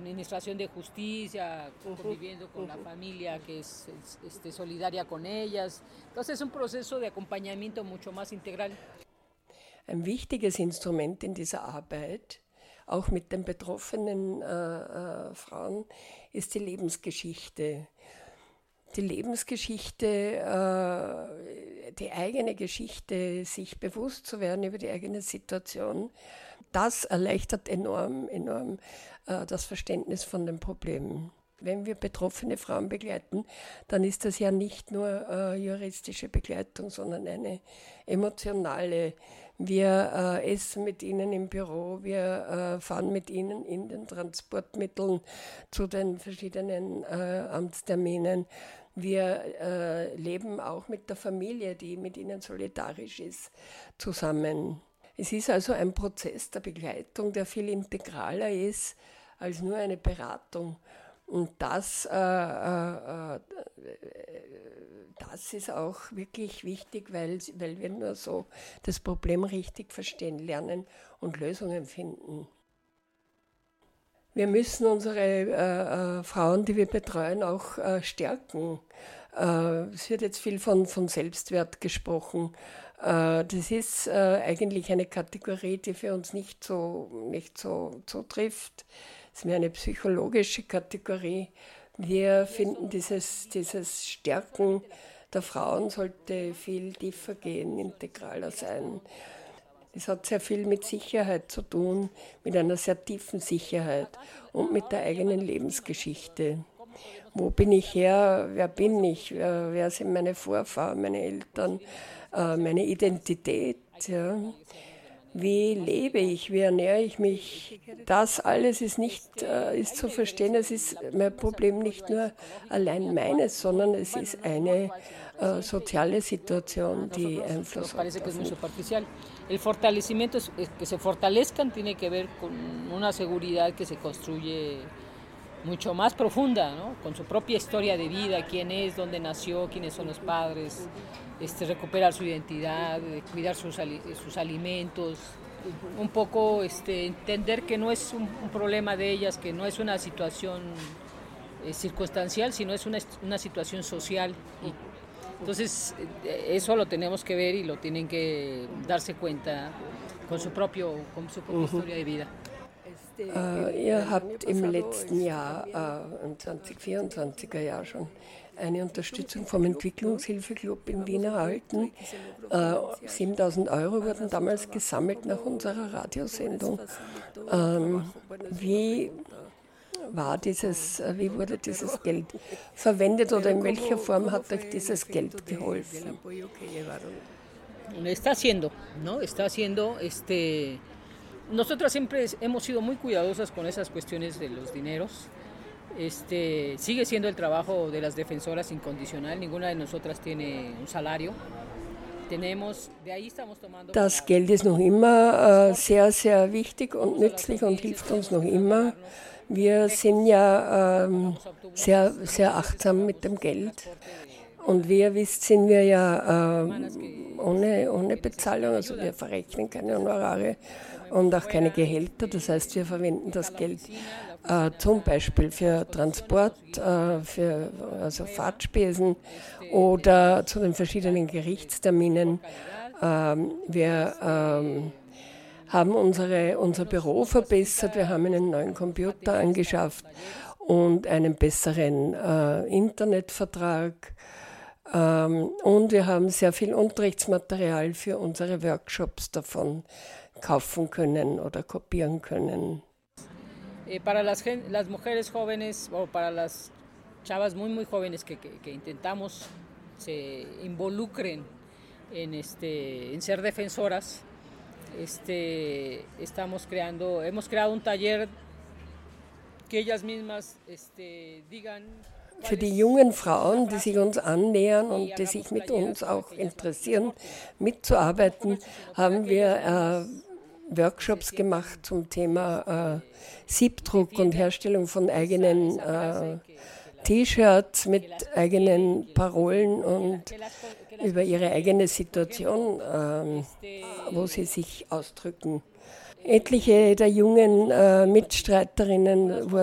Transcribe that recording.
administración de justicia, conviviendo con la familia que es solidaria con ellas. Entonces es un proceso de acompañamiento mucho más integral. Ein wichtiges Instrument in dieser Arbeit, auch mit den betroffenen Frauen, ist die Lebensgeschichte. Die Lebensgeschichte, die eigene Geschichte, sich bewusst zu werden über die eigene Situation, das erleichtert enorm das Verständnis von den Problemen. Wenn wir betroffene Frauen begleiten, dann ist das ja nicht nur juristische Begleitung, sondern eine emotionale. Wir essen mit ihnen im Büro, wir fahren mit ihnen in den Transportmitteln zu den verschiedenen Amtsterminen. Wir leben auch mit der Familie, die mit ihnen solidarisch ist, zusammen. Es ist also ein Prozess der Begleitung, der viel integraler ist als nur eine Beratung. Und das ist auch wirklich wichtig, weil wir nur so das Problem richtig verstehen lernen und Lösungen finden. Wir müssen unsere Frauen, die wir betreuen, auch stärken. Es wird jetzt viel von Selbstwert gesprochen. Das ist eigentlich eine Kategorie, die für uns nicht so trifft. Es ist mehr eine psychologische Kategorie. Wir finden, dieses Stärken der Frauen sollte viel tiefer gehen, integraler sein. Es hat sehr viel mit Sicherheit zu tun, mit einer sehr tiefen Sicherheit und mit der eigenen Lebensgeschichte. Wo bin ich her? Wer bin ich? Wer sind meine Vorfahren, meine Eltern, meine Identität? Ja. Wie lebe ich? Wie ernähre ich mich? Das alles ist zu verstehen. Es ist mein Problem nicht nur allein meines, sondern es ist eine soziale Situation, die Einfluss hat. El fortalecimiento, que se fortalezcan, tiene que ver con una seguridad que se construye mucho más profunda, ¿no? Con su propia historia de vida, quién es, dónde nació, quiénes son los padres, recuperar su identidad, cuidar sus alimentos, un poco entender que no es un problema de ellas, que no es una situación circunstancial, sino es una situación social. Entonces, eso lo tenemos que ver y lo tienen que darse cuenta con su propia historia de vida. Ihr habt im letzten Jahr, im 2024er Jahr schon, eine Unterstützung vom Entwicklungshilfeclub in Wien erhalten. 7.000 Euro wurden damals gesammelt nach unserer Radiosendung. Wie wurde dieses Geld verwendet oder in welcher Form hat euch dieses Geld geholfen? Está haciendo. Nosotras siempre hemos sido muy cuidadosas con esas cuestiones de los dineros. Sigue siendo el trabajo de las defensoras incondicional. Ninguna de nosotras tiene un salario. Das Geld ist noch immer sehr, sehr wichtig und nützlich und hilft uns noch immer. Wir sind ja sehr, sehr achtsam mit dem Geld. Und wie ihr wisst, sind wir ja ohne Bezahlung, also wir verrechnen keine Honorare und auch keine Gehälter. Das heißt, wir verwenden das Geld zum Beispiel für Transport, für Fahrtspesen oder zu den verschiedenen Gerichtsterminen. Wir haben unser Büro verbessert, wir haben einen neuen Computer angeschafft und einen besseren Internetvertrag. Und wir haben sehr viel Unterrichtsmaterial für unsere Workshops davon kaufen können oder kopieren können. Para las mujeres jóvenes o para las chavas muy muy jóvenes que intentamos se involucren en ser defensoras, hemos creado un taller que ellas mismas digan. Für die jungen Frauen, die sich uns annähern und die sich mit uns auch interessieren, mitzuarbeiten, haben wir Workshops gemacht zum Thema Siebdruck und Herstellung von eigenen T-Shirts mit eigenen Parolen und über ihre eigene Situation, wo sie sich ausdrücken. Etliche der jungen Mitstreiterinnen wurden